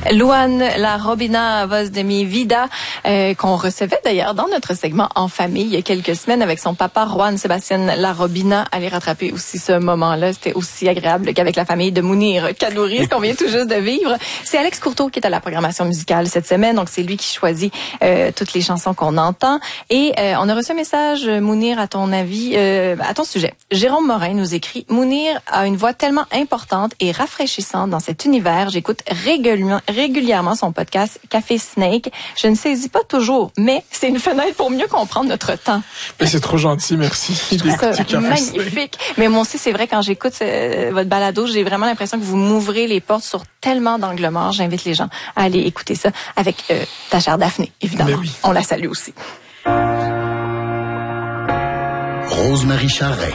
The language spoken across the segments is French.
Luan La Robina Voz de mi vida, qu'on recevait d'ailleurs dans notre segment En famille il y a quelques semaines avec son papa Juan Sébastien La Robina. Allez rattraper aussi ce moment-là. C'était aussi agréable qu'avec la famille de Mounir Kanouri, ce qu'on vient tout juste de vivre. C'est Alex Courteau qui est à la programmation musicale cette semaine, donc c'est lui qui choisit toutes les chansons qu'on entend. Et on a reçu un message, Mounir, à ton avis, à ton sujet. Jérôme Morin nous écrit: Mounir a une voix tellement importante et rafraîchissante dans cet univers. J'écoute régulièrement son podcast Café Snake. Je ne saisis pas toujours, mais c'est une fenêtre pour mieux comprendre notre temps. Mais c'est trop gentil, merci. Je trouve ça magnifique. Mais moi aussi, c'est vrai, quand j'écoute votre balado, j'ai vraiment l'impression que vous m'ouvrez les portes sur tellement d'angles morts. J'invite les gens à aller écouter ça avec ta chère Daphné, évidemment. Oui. On la salue aussi. Rose-Marie Charret.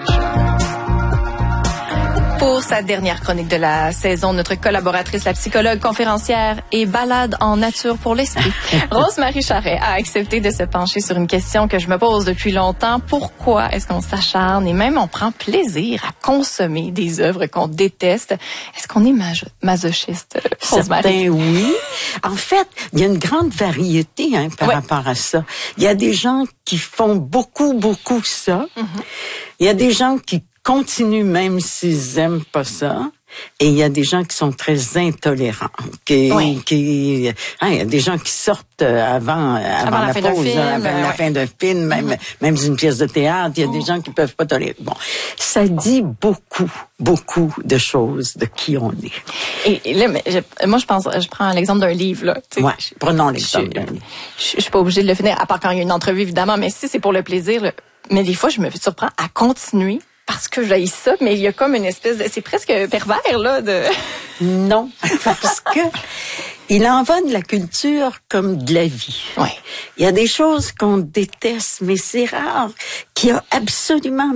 Pour sa dernière chronique de la saison, notre collaboratrice, la psychologue, conférencière et balade en nature pour l'esprit, Rose-Marie Charret, a accepté de se pencher sur une question que je me pose depuis longtemps. Pourquoi est-ce qu'on s'acharne et même on prend plaisir à consommer des œuvres qu'on déteste? Est-ce qu'on est masochiste, Rose-Marie? Certains, oui. En fait, il y a une grande variété par rapport à ça. Il y a des gens qui font beaucoup ça. Mm-hmm. Il y a des gens qui continuent même s'ils aiment pas ça. Et il y a des gens qui sont très intolérants. Il y a des gens qui sortent avant la pause, avant la fin d'un film, même d'une pièce de théâtre. Il y a des gens qui peuvent pas tolérer. Bon, ça dit beaucoup de choses de qui on est. Et là, moi, je prends l'exemple d'un livre, là. Ouais, prenons l'exemple d'un livre. Je suis pas obligée de le finir, à part quand il y a une entrevue, évidemment, mais si c'est pour le plaisir, là. Mais des fois, je me surprends à continuer parce que j'haïs ça, mais il y a comme une espèce de... C'est presque pervers, là, de... Non, parce que il en va de la culture comme de la vie. Ouais. Il y a des choses qu'on déteste, mais c'est rare qu'il y a absolument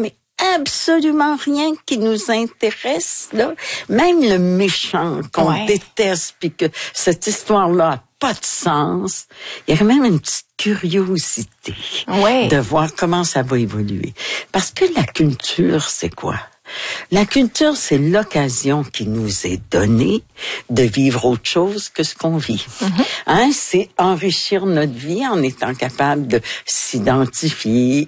rien qui nous intéresse, là. Même le méchant qu'on déteste, puis que cette histoire-là a pas de sens, il y a quand même une petite curiosité de voir comment ça va évoluer. Parce que la culture, c'est quoi? La culture, c'est l'occasion qui nous est donnée de vivre autre chose que ce qu'on vit. Mm-hmm. C'est enrichir notre vie en étant capable de s'identifier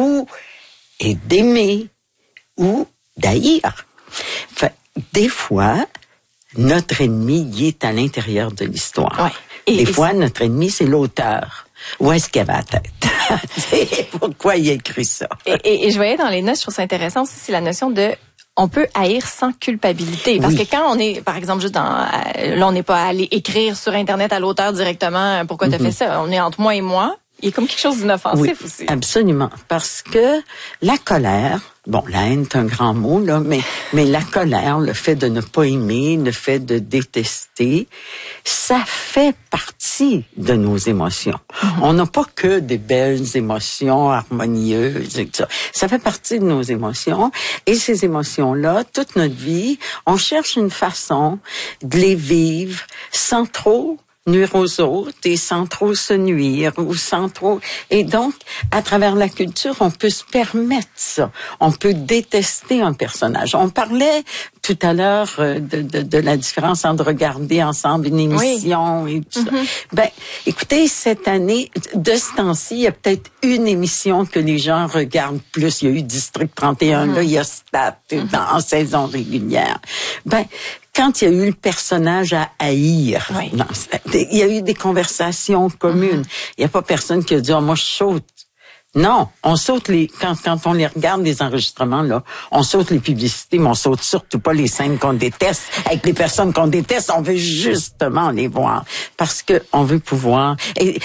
et d'aimer ou d'haïr. Des fois, notre ennemi, il est à l'intérieur de l'histoire. Ouais. Des fois, notre ennemi, c'est l'auteur. Où est-ce qu'il avait la tête? Pourquoi il a écrit ça? Et je voyais dans les notes, je trouve ça intéressant aussi, c'est la notion de on peut haïr sans culpabilité. Parce que quand on est, par exemple, juste là, on n'est pas allé écrire sur Internet à l'auteur directement pourquoi t'as fait ça. On est entre moi et moi. Il y a comme quelque chose d'inoffensif aussi. Absolument. Parce que la colère, la haine est un grand mot, là, mais la colère, le fait de ne pas aimer, le fait de détester, ça fait partie de nos émotions. Mm-hmm. On n'a pas que des belles émotions harmonieuses et tout ça. Ça fait partie de nos émotions. Et ces émotions-là, toute notre vie, on cherche une façon de les vivre sans trop nuire aux autres et sans trop se nuire ou sans trop... Et donc, à travers la culture, on peut se permettre ça. On peut détester un personnage. On parlait tout à l'heure de la différence entre regarder ensemble une émission et tout ça. Écoutez, cette année, de ce temps-ci, il y a peut-être une émission que les gens regardent plus. Il y a eu District 31, là, il y a Stat en saison régulière. Quand il y a eu le personnage à haïr, il y a eu des conversations communes. Il n'y a pas personne qui a dit « moi, je saute ». Non, on saute quand on les regarde, les enregistrements, là, on saute les publicités, mais on saute surtout pas les scènes qu'on déteste. Avec les personnes qu'on déteste, on veut justement les voir. Parce que on veut pouvoir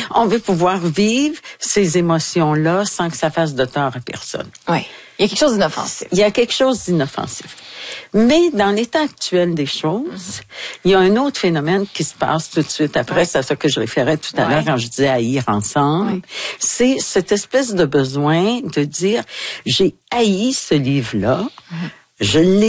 vivre ces émotions-là sans que ça fasse de tort à personne. Oui. Il y a quelque chose d'inoffensif. Il y a quelque chose d'inoffensif. Mais dans l'état actuel des choses, il y a un autre phénomène qui se passe tout de suite après, c'est à ça que je référais tout à l'heure quand je disais haïr ensemble. C'est cette espèce de besoin de dire, j'ai haï ce livre-là, je l'ai